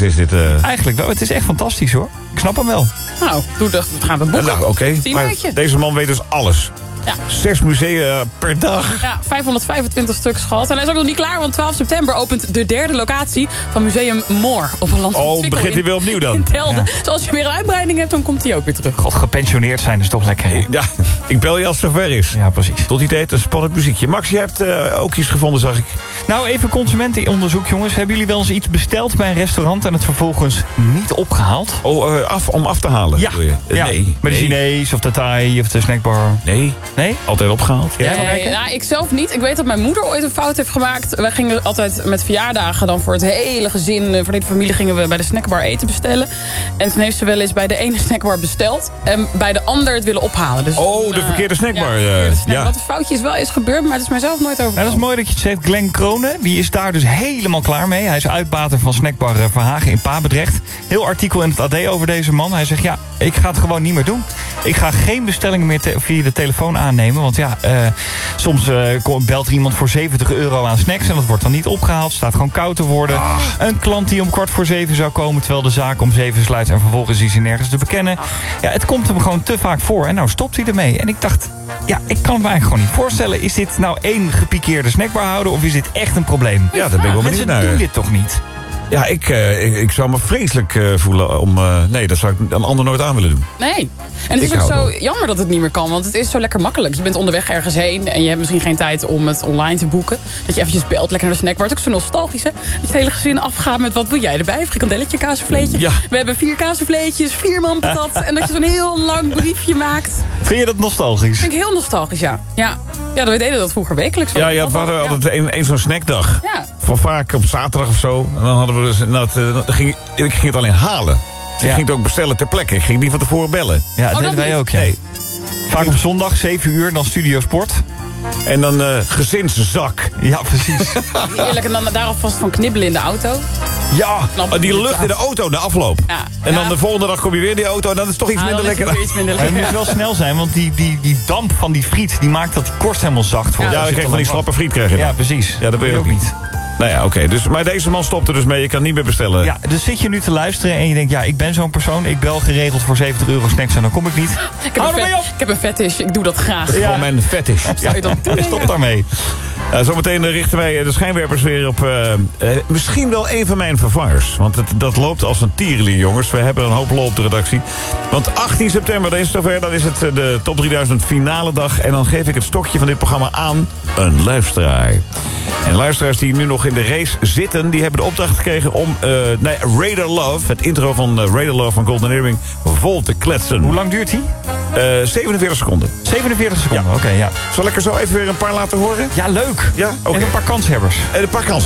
is dit. Eigenlijk wel, het is echt fantastisch hoor. Ik snap hem wel. Nou, toen dacht ik, gaan we boeken. Nou, oké. Maar deze man weet dus alles. Ja. 6 musea per dag. Ja, 525 stuks gehad. En hij is ook nog niet klaar, want 12 september opent de 3e locatie van Museum Moor op een land van Twickel. Begint hij weer opnieuw dan? In Delden. Dus als je weer een uitbreiding hebt, dan komt hij ook weer terug. God, gepensioneerd zijn is toch lekker. Hè? Ja, ik bel je als het zover is. Ja, precies. Tot die tijd een spannend muziekje. Max, je hebt ook iets gevonden, zag ik. Nou, even consumentenonderzoek, jongens. Hebben jullie wel eens iets besteld bij een restaurant en het vervolgens niet opgehaald? Om af te halen? Ja, ja. Nee. Met de Chinees of de Thai of de snackbar. Nee. Altijd opgehaald. Ja. Nou, ik zelf niet. Ik weet dat mijn moeder ooit een fout heeft gemaakt. Wij gingen altijd met verjaardagen dan voor het hele gezin, voor de hele familie gingen we bij de snackbar eten bestellen. En toen heeft ze wel eens bij de ene snackbar besteld en bij de ander het willen ophalen. Dus de verkeerde snackbar. Ja. Wat een foutje is wel eens gebeurd, maar het is mijzelf nooit over. Nou, dat is mooi dat je het zegt. Glenn Kronen, die is daar dus helemaal klaar mee. Hij is uitbater van snackbar Verhagen in Papendrecht. Heel artikel in het AD over deze man. Hij zegt, ja, ik ga het gewoon niet meer doen. Ik ga geen bestellingen meer via de telefoon aannemen. Want ja, soms belt er iemand voor €70 aan snacks en dat wordt dan niet opgehaald. Staat gewoon koud te worden. Een klant die om 6:15 zou komen, terwijl de zaak om 7 sluit en vervolgens is hij nergens te bekennen. Ja, het komt hem gewoon te vaak voor en nou stopt hij ermee. En ik dacht, ja, ik kan het me eigenlijk gewoon niet voorstellen. Is dit nou één gepikeerde snackbarhouder of is dit echt een probleem? Ja, dat ben ik wel benieuwd naar. Mensen doen dit toch niet? Ja, ik zou me vreselijk voelen om... nee, dat zou ik een ander nooit aan willen doen. Nee. En het is ook zo jammer dat het niet meer kan, want het is zo lekker makkelijk. Je bent onderweg ergens heen en je hebt misschien geen tijd om het online te boeken. Dat je eventjes belt, lekker naar de snackbar. Het is ook zo nostalgisch, hè? Dat je het hele gezin afgaat met wat wil jij erbij? Frikandelletje, kaasvleetje. Ja. We hebben 4 kaasvleetjes, 4 man patat. En dat je zo'n heel lang briefje maakt. Vind je dat nostalgisch? Vind ik heel nostalgisch, ja. Ja, we deden dat vroeger wekelijks. Ja, we hadden altijd één zo'n snackdag. Ja. Van vaak op zaterdag of zo. En dan hadden we dus... ik ging het alleen halen. Dus ik ging het ook bestellen ter plekke. Ik ging niet van tevoren bellen. Ja, dat deden wij ook, ja. Nee. Vaak op zondag, 7 uur, dan Studio Sport. En dan gezinszak. Ja, precies. Heerlijk, en dan daar alvast van knibbelen in de auto. Ja, die lucht in de auto na afloop. Ja. En dan de volgende dag kom je weer in die auto en dat is toch iets minder lekker. Hij moet wel snel zijn, want die damp van die friet, die maakt dat die korst helemaal zacht wordt. Ja, dan krijg je van die slappe friet krijg je dan. Ja, precies. Ja, dat wil je ook niet. Nou ja, oké. Dus, maar deze man stopt er dus mee. Je kan niet meer bestellen. Ja, dus zit je nu te luisteren en je denkt... ja, ik ben zo'n persoon. Ik bel geregeld voor €70 snacks en dan kom ik niet. Ik heb een fetish. Ik doe dat graag. Ja. Mijn fetish. Zou je dat doen? Stop daarmee. Zometeen richten wij de schijnwerpers weer op... misschien wel een van mijn vervangers. Want dat loopt als een tierenlier, jongens. We hebben een hoop lol op de redactie. Want 18 september, dan is het zover. Dan is het de Top 3000 finale dag. En dan geef ik het stokje van dit programma aan een luisteraar. En luisteraars die nu nog in de race zitten... die hebben de opdracht gekregen om Radar Love... het intro van Radar Love van Golden Earring... vol te kletsen. Hoe lang duurt die? 47 seconden. 47 seconden, ja. Oké, ja. Zal ik er zo even weer een paar laten horen? Ja, leuk. Ja? Okay. En een paar kanshebbers. Een paar kanshebbers.